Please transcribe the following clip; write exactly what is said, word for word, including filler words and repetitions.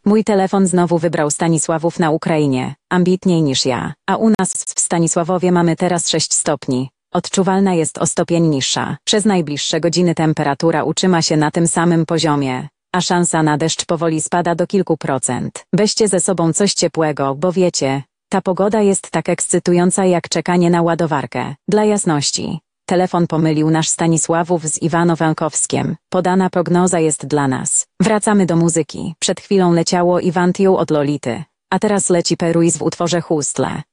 Mój telefon znowu wybrał Stanisławów na Ukrainie, ambitniej niż ja, a u nas w Stanisławowie mamy teraz sześć stopni. Odczuwalna jest o stopień niższa. Przez najbliższe godziny temperatura utrzyma się na tym samym poziomie, a szansa na deszcz powoli spada do kilku procent. Weźcie ze sobą coś ciepłego, bo wiecie, ta pogoda jest tak ekscytująca jak czekanie na ładowarkę. Dla jasności, telefon pomylił nasz Stanisławów z Iwano-Frankowskiem. Podana prognoza jest dla nas. Wracamy do muzyki. Przed chwilą leciało Iwantiu od Lolity, a teraz leci Peruiz w utworze Hustle.